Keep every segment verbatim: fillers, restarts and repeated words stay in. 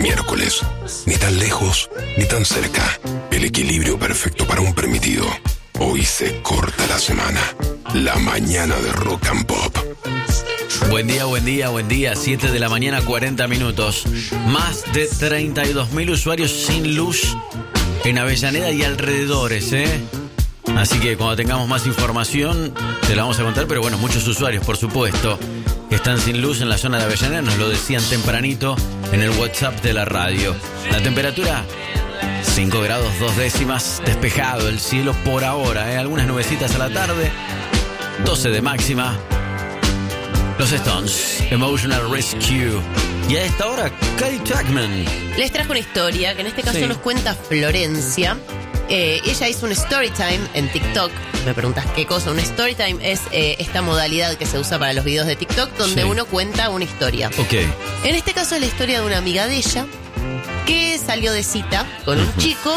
Miércoles, ni tan lejos, ni tan cerca. El equilibrio perfecto para un permitido. Hoy se corta la semana. La mañana de Rock and Pop. Buen día, buen día, buen día. siete de la mañana, cuarenta minutos. Más de treinta y dos mil usuarios sin luz en Avellaneda y alrededores, ¿eh? Así que cuando tengamos más información te la vamos a contar. Pero bueno, muchos usuarios, por supuesto, que están sin luz en la zona de Avellaneda. Nos lo decían tempranito en el WhatsApp de la radio. La temperatura, cinco grados, dos décimas, despejado el cielo por ahora, ¿eh? Algunas nubecitas a la tarde, doce de máxima. Los Stones, Emotional Rescue. Y a esta hora, Kylie Tuckman. Les trajo una historia que en este caso Sí. nos cuenta Florencia. Eh, ella hizo un story time en TikTok. Me preguntas qué cosa. Un story time es eh, esta modalidad que se usa para los videos de TikTok donde Sí. uno cuenta una historia. Ok. En este caso es la historia de una amiga de ella que salió de cita con un chico,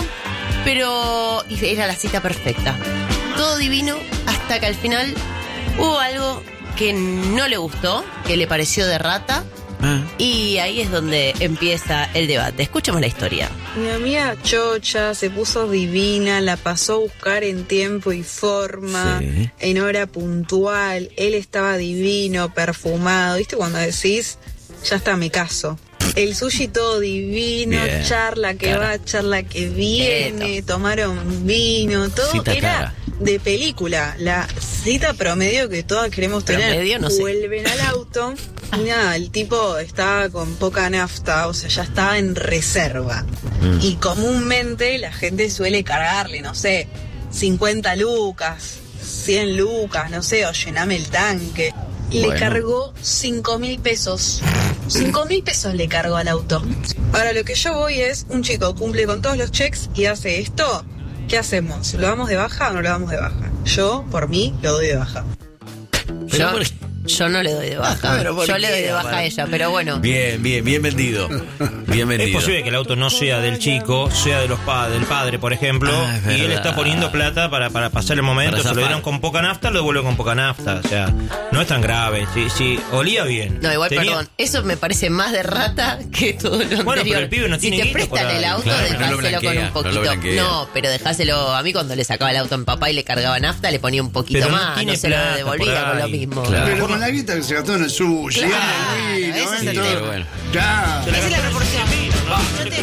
pero era la cita perfecta. Todo divino hasta que al final hubo algo que no le gustó, que le pareció de rata. Ah. Y ahí es donde empieza el debate. Escuchemos la historia. Mi amiga chocha se puso divina, la pasó a buscar en tiempo y forma, Sí. en hora puntual. Él estaba divino, perfumado. ¿Viste cuando decís, ya está, me caso? El sushi todo divino, Bien, charla que cara. va, charla que viene, Esto. tomaron vino, todo Cita era cara. de película. La cita promedio que todas queremos tener. Promedio, no sé. Vuelven al auto y nada, el tipo estaba con poca nafta, o sea, ya estaba en reserva. Mm. Y comúnmente la gente suele cargarle, no sé, cincuenta lucas, cien lucas, no sé, o llename el tanque. Le Bueno. cargó cinco mil pesos. cinco mil pesos le cargó al auto. Ahora lo que yo voy es, un chico cumple con todos los checks y hace esto. ¿Qué hacemos? ¿Lo damos de baja o no lo damos de baja? Yo, por mí, lo doy de baja. Pero Yo, por- yo no le doy de baja. Pero ¿por Yo le qué, doy de baja Amar? a ella, pero bueno. Bien, bien, bien vendido. Bien vendido. Es posible que el auto no sea del chico, sea de los pa- del padre, por ejemplo, Ah, es y él verdad. está poniendo plata para, para pasar el momento, Para se lo zafar. dieron con poca nafta, lo devuelve con poca nafta, o sea, no es tan grave, si, si olía bien. No, igual, Tenía- perdón, eso me parece más de rata que todo lo Bueno, anterior. pero el pibe no tiene si te guita prestan por ahí. el auto, Claro, no lo dejáselo blanquea, con un no lo poquito. blanquea. No, pero dejáselo. A mí cuando le sacaba el auto a mi papá y le cargaba nafta, le ponía un poquito Pero no más, no, tiene se lo plata devolvía por con lo ahí. mismo. Claro. Pero con la guita que se gastó en el sushi, Claro, en el vino, ese es en el todo. tema. Bueno. Ya. Esa es la proporción. Yo te, yo te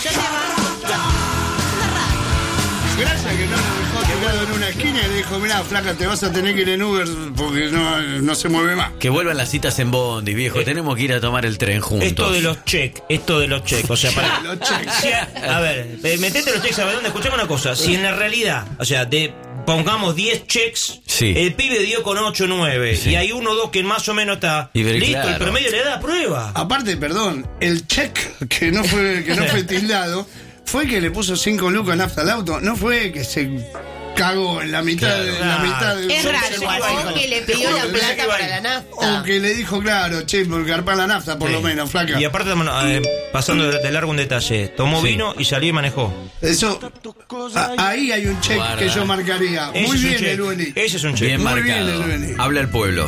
banco. Gracias que no lo dejó tirado en una esquina y le dijo, mirá, flaca, te vas a tener que ir en Uber porque no, no se mueve más. Que vuelvan las citas en Bondi, viejo. Eh, Tenemos que ir a tomar el tren juntos. Esto de los check, esto de los check, o sea, para... Los checks. Si a, a ver, eh, metete los checks a ver dónde, escuchame una cosa, si en la realidad, o sea, de pongamos diez checks, Sí. el pibe dio con ocho o nueve, Sí. y hay uno o dos que más o menos está Y ver, listo, claro. el promedio le da prueba. Aparte, perdón, el check que no fue, que no fue tildado fue que le puso cinco lucas nafta al auto, no fue que se cagó en la mitad, Claro, de, en la claro. mitad de Es Yo raro pensé igual, que iba- porque le te pidió juro la que pensé plata que iba para ahí. la nafta. O que le dijo, claro, che, por garpar la nafta, por Sí. lo menos, flaca. Y aparte, bueno, eh, pasando de, de largo un detalle, tomó Sí. vino y salió y manejó. Eso, a- ahí hay un check Guarda. que yo marcaría. Ese Muy es un bien, check. el Uni. Ese es un check. Bien Muy bien, marcado. Elveni. Habla el pueblo.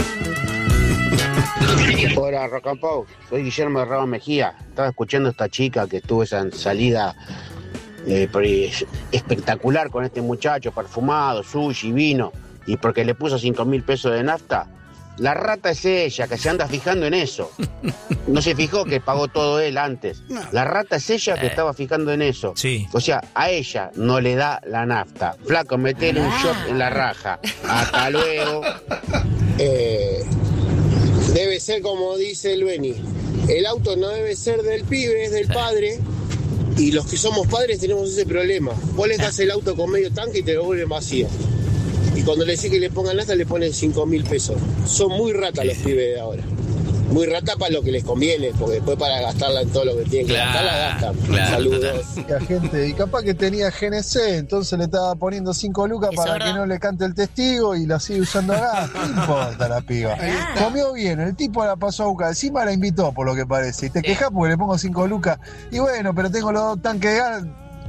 Hola, Rock and Pop. Soy Guillermo de Raba Mejía. Estaba escuchando a esta chica que tuvo esa salida eh, pre- espectacular con este muchacho, perfumado, sushi, vino, y porque le puso cinco mil pesos de nafta. La rata es ella, que se anda fijando en eso. No se fijó que pagó todo él antes. La rata es ella que estaba fijando en eso. Sí. O sea, a ella no le da la nafta. Flaco, metele un shot en la raja. Hasta luego. Eh, debe ser como dice el Beni. El auto no debe ser del pibe, es del padre. Y los que somos padres tenemos ese problema. Vos le das el auto con medio tanque y te lo vuelven vacío. Y cuando le decís que le pongan nafta, le ponen cinco mil pesos. Son muy ratas los pibes de ahora. Muy rata para lo que les conviene, porque después para gastarla en todo lo que tienen que Claro, gastar, la gastan. claro, Saludos. La gente, y capaz que tenía G N C, entonces le estaba poniendo cinco lucas ¿Es para verdad? que no le cante el testigo y la sigue usando acá. ¿Qué importa la piba? Comió bien, el tipo la pasó a buscar, encima la invitó por lo que parece. Y te quejas porque le pongo cinco lucas. Y bueno, pero tengo los dos tanques de gas.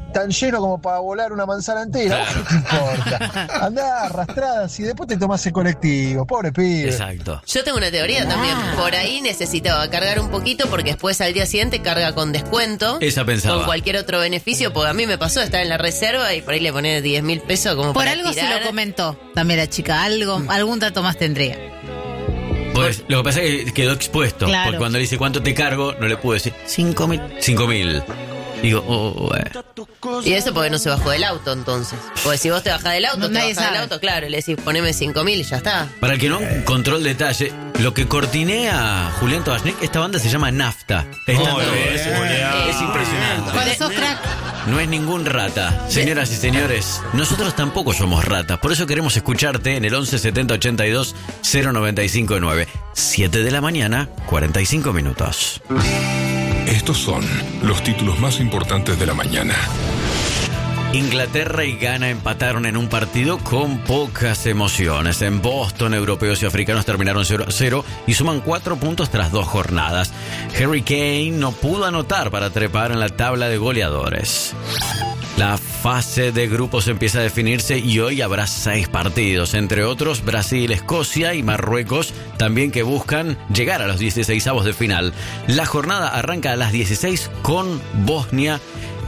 tan lleno como para volar una manzana entera. Claro. ¿Qué te importa? Andá arrastradas y después te tomás el colectivo. Pobre pibe. Exacto. Yo tengo una teoría también. Por ahí necesitaba cargar un poquito porque después al día siguiente carga con descuento. Esa pensaba. Con cualquier otro beneficio, porque a mí me pasó estar en la reserva y por ahí le ponés diez mil pesos como Por para algo tirar. se lo comentó también la chica. Algo, algún dato más tendría. Pues lo que pasa es que quedó expuesto. Claro. Porque cuando le dice cuánto te cargo, no le pude decir cinco mil. Cinco mil. Digo, oh, eh. Y eso porque no se bajó del auto entonces. Porque si vos te bajás del auto, No, te nadie bajás del sabe. auto, claro, y le decís poneme cinco mil y ya está. Para el que no encontró el detalle, lo que cortinea Julián Tabachnik, esta banda se llama Nafta. Es, Muy tanto- bien, es, Julián. es impresionante. Cuando sos crack. No es ningún rata. Señoras y señores, nosotros tampoco somos ratas. Por eso queremos escucharte en el once setenta ochenta y dos cero noventa y cinco nueve. siete de la mañana, cuarenta y cinco minutos. Estos son los títulos más importantes de la mañana. Inglaterra y Ghana empataron en un partido con pocas emociones. En Boston, europeos y africanos terminaron cero a cero y suman cuatro puntos tras dos jornadas. Harry Kane no pudo anotar para trepar en la tabla de goleadores. La fase de grupos empieza a definirse y hoy habrá seis partidos, entre otros Brasil, Escocia y Marruecos, también que buscan llegar a los dieciseisavos de final. La jornada arranca a las dieciséis con Bosnia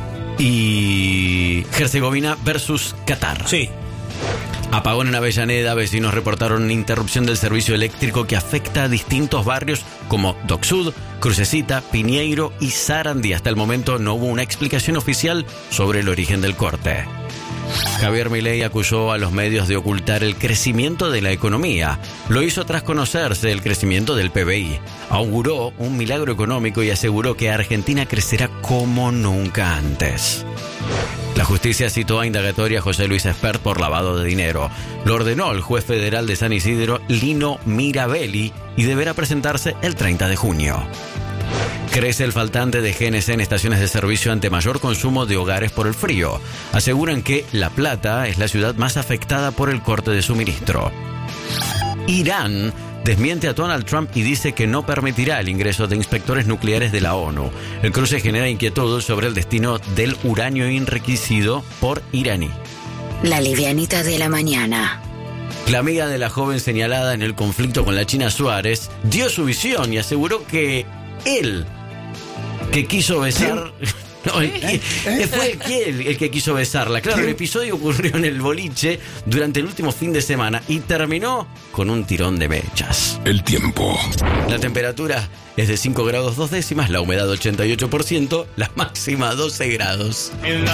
y Herzegovina versus Qatar. Sí. Apagón en Avellaneda, vecinos reportaron interrupción del servicio eléctrico que afecta a distintos barrios como Dock Sud, Crucecita, Piñeiro y Sarandí. Hasta el momento no hubo una explicación oficial sobre el origen del corte. Javier Milei acusó a los medios de ocultar el crecimiento de la economía. Lo hizo tras conocerse el crecimiento del P B I. Auguró un milagro económico y aseguró que Argentina crecerá como nunca antes. La justicia citó a indagatoria a José Luis Espert por lavado de dinero. Lo ordenó el juez federal de San Isidro, Lino Mirabelli, y deberá presentarse el treinta de junio. Crece el faltante de G N C en estaciones de servicio ante mayor consumo de hogares por el frío. Aseguran que La Plata es la ciudad más afectada por el corte de suministro. Irán desmiente a Donald Trump y dice que no permitirá el ingreso de inspectores nucleares de la ONU. El cruce genera inquietud sobre el destino del uranio enriquecido por iraní. La livianita de la mañana. La amiga de la joven señalada en el conflicto con la China Suárez dio su visión y aseguró que él, que quiso besar... No, el que- fue el que, el, el que quiso besarla. Claro, el episodio ocurrió en el boliche durante el último fin de semana y terminó con un tirón de mechas. El tiempo. La temperatura es de cinco grados dos décimas, la humedad ochenta y ocho por ciento, la máxima doce grados.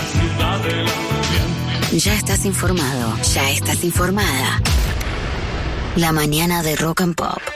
Ya estás informado, ya estás informada. La mañana de Rock and Pop.